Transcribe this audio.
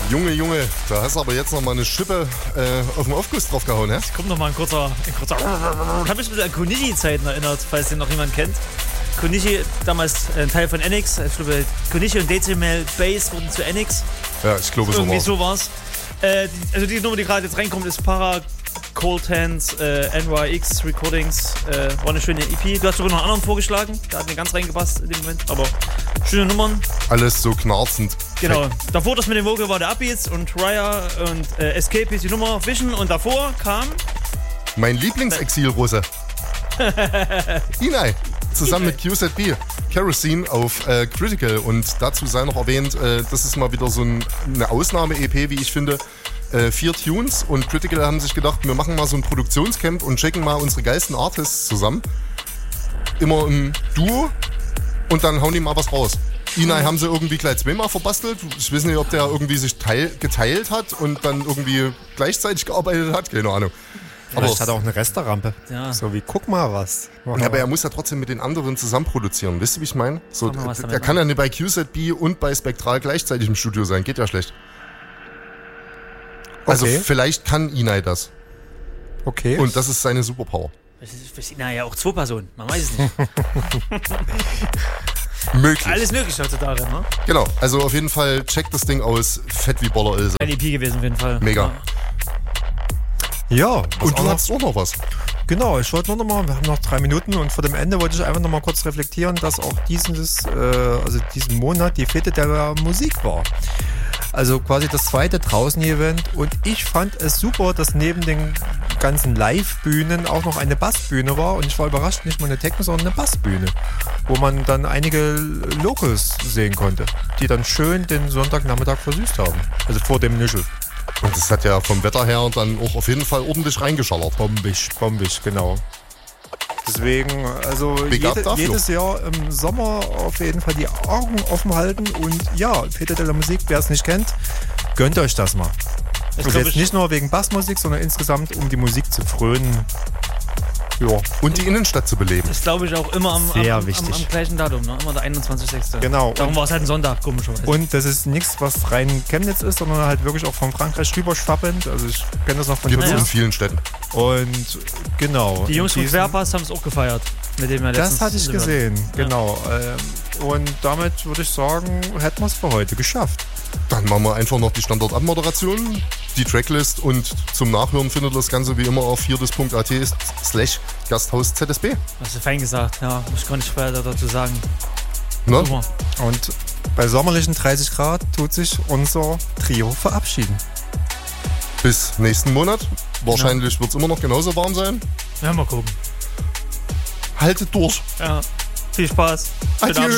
Junge, da hast du aber jetzt noch mal eine Schippe auf den Aufguss drauf gehauen, hä? Es kommt noch mal ein kurzer. Ich habe mich ein bisschen an Konichi-Zeiten erinnert, falls den noch jemand kennt. Konichi, damals ein Teil von NX. Ich glaube, Konichi und Decimal Bass wurden zu NX. Ja, ich glaube so. Irgendwie so war's. Also die Nummer, die gerade jetzt reinkommt, ist Para Cold Hands, NYX Recordings. War eine schöne EP. Du hast sogar noch einen anderen vorgeschlagen. Der hat mir ganz reingepasst in dem Moment. Aber schöne Nummern. Alles so knarzend. Genau. Davor das mit dem Vocal war der Upbeats und Raya und Escape ist die Nummer Vision. Und davor kam mein Lieblingsexil-Russe. Inai. Zusammen mit QZB. Kerosene auf Critical. Und dazu sei noch erwähnt, das ist mal wieder so eine Ausnahme-EP, wie ich finde. 4 Tunes und Critical haben sich gedacht, wir machen mal so ein Produktionscamp und checken mal unsere geilsten Artists zusammen. Immer im Duo und dann hauen die mal was raus. Inai haben sie irgendwie gleich zweimal verbastelt. Ich weiß nicht, ob der irgendwie sich geteilt hat und dann irgendwie gleichzeitig gearbeitet hat. Keine Ahnung. Vielleicht hat er auch eine Resterampe. Ja. So wie, guck mal was. Ja, aber er muss ja trotzdem mit den anderen zusammen produzieren. Wisst ihr, wie ich meine? So, der kann ja nicht bei QZB und bei Spektral gleichzeitig im Studio sein. Geht ja schlecht. Also vielleicht kann Inai das. Okay. Und das ist seine Superpower. Das ist ja auch 2 Personen. Man weiß es nicht. Möglich. Alles möglich heutzutage, ne? Genau. Also auf jeden Fall checkt das Ding aus. Fett wie Boller Ilse. Ein EP gewesen auf jeden Fall. Mega. Ja. Und du hast auch noch was. Genau, ich wollte nur noch mal, wir haben noch 3 Minuten und vor dem Ende wollte ich einfach noch mal kurz reflektieren, dass auch diesen Monat die Fete der Musik war. Also quasi das zweite Draußen-Event und ich fand es super, dass neben den ganzen Live-Bühnen auch noch eine Bassbühne war und ich war überrascht, nicht mal eine Techno, sondern eine Bassbühne, wo man dann einige Locals sehen konnte, die dann schön den Sonntagnachmittag versüßt haben, also vor dem Nischel. Und das hat ja vom Wetter her dann auch auf jeden Fall ordentlich reingeschallert. Bombig, genau. Deswegen, also jedes Jahr im Sommer auf jeden Fall die Augen offen halten und ja, Fete de la Musik, wer es nicht kennt, gönnt euch das mal. Und jetzt nicht nur wegen Bassmusik, sondern insgesamt, um die Musik zu frönen. Ja. Und die Innenstadt zu beleben. Das glaube ich auch immer am gleichen Datum, ne? Immer der 21.06. Genau. Darum war es halt ein Sonntag, komischerweise. Und das ist nichts, was rein Chemnitz ist, sondern halt wirklich auch von Frankreich rüberschwappend. Also ich kenne das noch von Gibt es in vielen Städten. Und genau. Die Jungs von Querpass haben es auch gefeiert. Mit dem das hatte ich gesehen, genau. Und damit würde ich sagen, hätten wir es für heute geschafft. Dann machen wir einfach noch die Standard-Abmoderation, die Tracklist und zum Nachhören findet ihr das Ganze wie immer auf vierdes.at/Gasthaus-ZSB. Hast du fein gesagt, ja, muss ich gar nicht weiter dazu sagen. Ne? Super. Und bei sommerlichen 30 Grad tut sich unser Trio verabschieden. Bis nächsten Monat. Wahrscheinlich wird es immer noch genauso warm sein. Ja, mal gucken. Haltet durch. Ja, viel Spaß. Adieu.